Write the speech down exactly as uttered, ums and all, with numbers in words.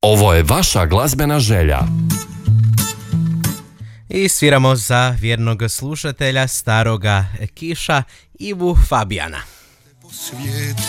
Ovo je vaša glazbena želja. I sviramo za vjernog slušatelja staroga Kiša Ivu Fabijana.